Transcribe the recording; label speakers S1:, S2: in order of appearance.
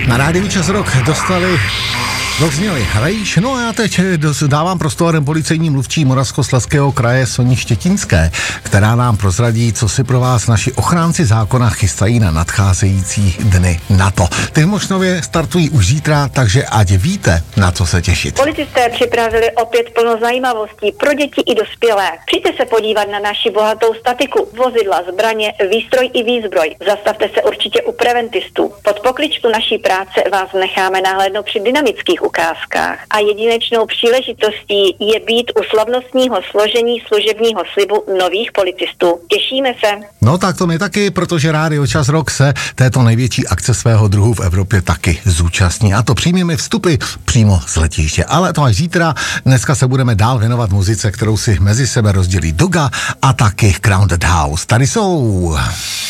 S1: Na rádiu Čas Rock zněli Rejš, no a já teď dávám prostor policejní mluvčí Moravskoslezského kraje Soně Štětínské, která nám prozradí, co si pro vás naši ochránci zákona chystají na nadcházející dny NATO. Ty v Mošnově startují už zítra, takže ať víte, na co se těšit.
S2: Policisté připravili opět plno zajímavostí pro děti i dospělé. Přijďte se podívat na naši bohatou statiku, vozidla, zbraně, výstroj i výzbroj. Zastavte se určitě u preventistů. Pod pokličku naší práce vás necháme nahlédnout při dynamických ukázkách a jedinečnou příležitostí je být u slavnostního složení služebního slibu nových policistů. Těšíme se.
S1: No tak to my taky, protože rádio Čas Rock se této největší akce svého druhu v Evropě taky zúčastní. A to přímými vstupy přímo z letiště. Ale to až zítra. Dneska se budeme dál věnovat muzice, kterou si mezi sebe rozdělí Doga a taky Grounded House. Tady jsou...